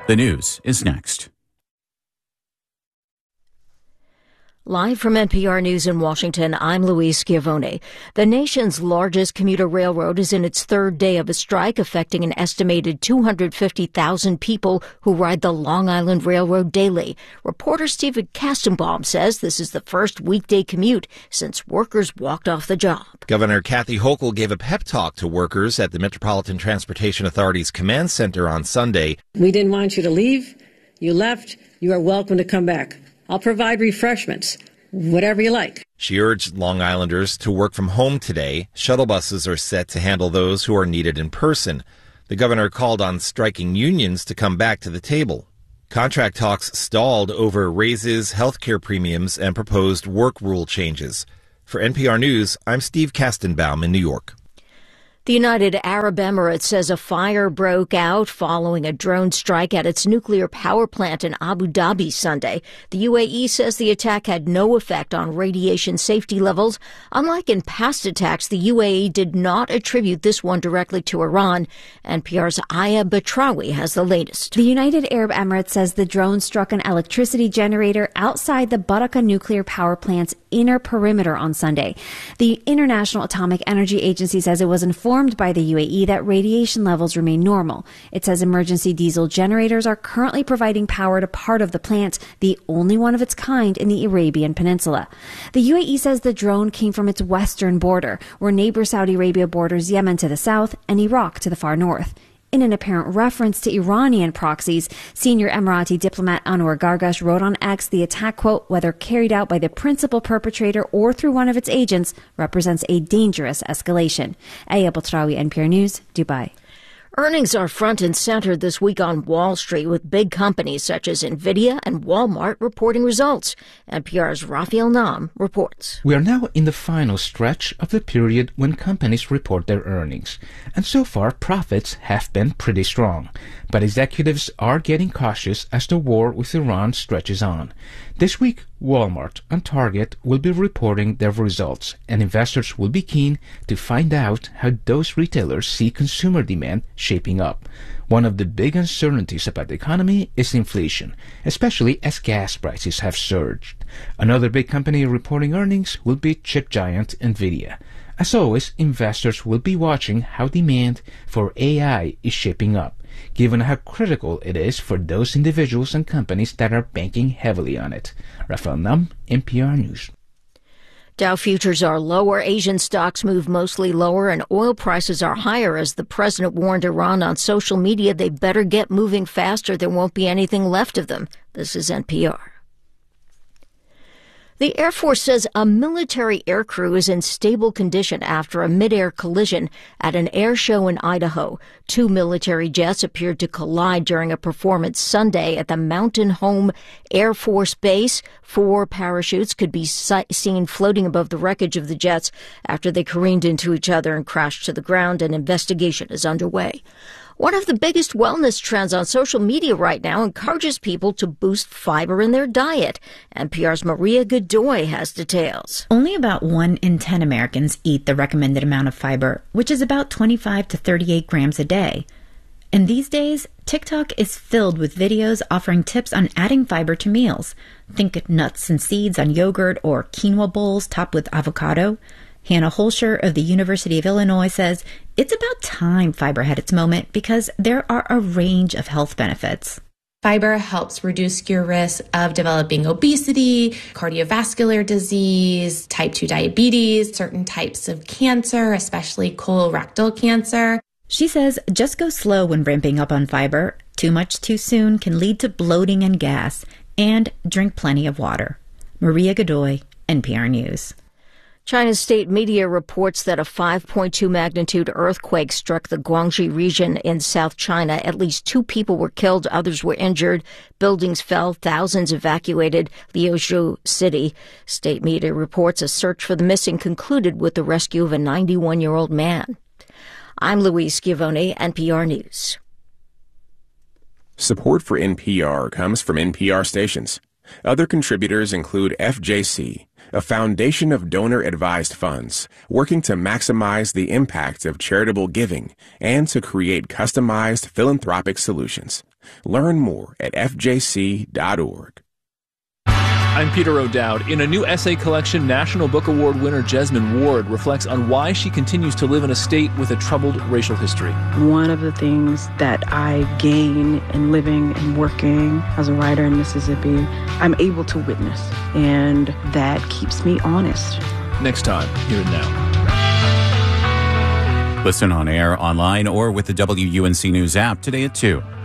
The news is next. Live from NPR News in Washington, I'm Louise Schiavone. The nation's largest commuter railroad is in its third day of a strike, affecting an estimated 250,000 people who ride the Long Island Railroad daily. Reporter Stephen Kastenbaum says this is the first weekday commute since workers walked off the job. Governor Kathy Hochul gave a pep talk to workers at the Metropolitan Transportation Authority's command center on Sunday. We didn't want you to leave. You left. You are welcome to come back. I'll provide refreshments, whatever you like. She urged Long Islanders to work from home today. Shuttle buses are set to handle those who are needed in person. The governor called on striking unions to come back to the table. Contract talks stalled over raises, health care premiums, and proposed work rule changes. For NPR News, I'm Steve Kastenbaum in New York. The United Arab Emirates says a fire broke out following a drone strike at its nuclear power plant in Abu Dhabi Sunday. The UAE says the attack had no effect on radiation safety levels. Unlike in past attacks, the UAE did not attribute this one directly to Iran. NPR's Aya Batrawi has the latest. The United Arab Emirates says the drone struck an electricity generator outside the Barakah nuclear power plant's inner perimeter on Sunday. The International Atomic Energy Agency says it was informed by the UAE that radiation levels remain normal. It says emergency diesel generators are currently providing power to part of the plant, the only one of its kind in the Arabian Peninsula. The UAE says the drone came from its western border, where neighbor Saudi Arabia borders Yemen to the south and Iraq to the far north. In an apparent reference to Iranian proxies, senior Emirati diplomat Anwar Gargash wrote on X the attack, quote, whether carried out by the principal perpetrator or through one of its agents, represents a dangerous escalation. Aya Batrawi, NPR News, Dubai. Earnings are front and center this week on Wall Street, with big companies such as Nvidia and Walmart reporting results. NPR's Raphael Nam reports. We are now in the final stretch of the period when companies report their earnings, and so far profits have been pretty strong. But executives are getting cautious as the war with Iran stretches on. This week, Walmart and Target will be reporting their results, and investors will be keen to find out how those retailers see consumer demand shaping up. One of the big uncertainties about the economy is inflation, especially as gas prices have surged. Another big company reporting earnings will be chip giant Nvidia. As always, investors will be watching how demand for AI is shaping up, given how critical it is for those individuals and companies that are banking heavily on it. Raphael Nam, NPR News. Dow futures are lower. Asian stocks move mostly lower, and oil prices are higher as the president warned Iran on social media they better get moving faster. There won't be anything left of them. This is NPR. The Air Force says a military aircrew is in stable condition after a mid-air collision at an air show in Idaho. Two military jets appeared to collide during a performance Sunday at the Mountain Home Air Force Base. 4 parachutes could be seen floating above the wreckage of the jets after they careened into each other and crashed to the ground. An investigation is underway. One of the biggest wellness trends on social media right now encourages people to boost fiber in their diet. NPR's Maria Godoy has details. Only about 1 in 10 Americans eat the recommended amount of fiber, which is about 25 to 38 grams a day. And these days, TikTok is filled with videos offering tips on adding fiber to meals. Think nuts and seeds on yogurt or quinoa bowls topped with avocado. Hannah Holscher of the University of Illinois says it's about time fiber had its moment because there are a range of health benefits. Fiber helps reduce your risk of developing obesity, cardiovascular disease, type 2 diabetes, certain types of cancer, especially colorectal cancer. She says just go slow when ramping up on fiber. Too much too soon can lead to bloating and gas. And drink plenty of water. Maria Godoy, NPR News. China's state media reports that a 5.2 magnitude earthquake struck the Guangxi region in South China. At least 2 people were killed, others were injured. Buildings fell, thousands evacuated Liuzhou City. State media reports a search for the missing concluded with the rescue of a 91-year-old man. I'm Louise Schiavone, NPR News. Support for NPR comes from NPR stations. Other contributors include FJC, a foundation of donor-advised funds working to maximize the impact of charitable giving and to create customized philanthropic solutions. Learn more at fjc.org. I'm Peter O'Dowd. In a new essay collection, National Book Award winner Jesmyn Ward reflects on why she continues to live in a state with a troubled racial history. One of the things that I gain in living and working as a writer in Mississippi, I'm able to witness, and that keeps me honest. Next time, Here and Now. Listen on air, online, or with the WUNC News app today at 2.